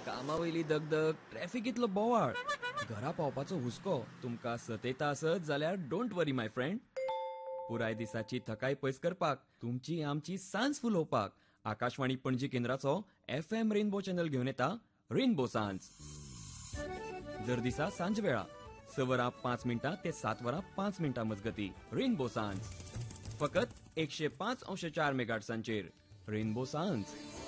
कामावयली दगदग, ट्रॅफिकीतलो बोवाळ, घरा पावपाचो हुस्को तुमकां सतयता आसत जाल्यार डोंट वरी माय फ्रेंड. पुराय दिसाची थकाय पयस करपाक, तुमची आमची सांज फुलोवपाक Akashvani Panaji केंद्राचो FM rainbow channel घेवन येता रेनबो सांज. दर दिसा सांज वेळा 6:05 ते 7:05 मजगती रेनबो सांज. फकत 105.4 मेगाहर्ट्झांचेर रेनबो सांज.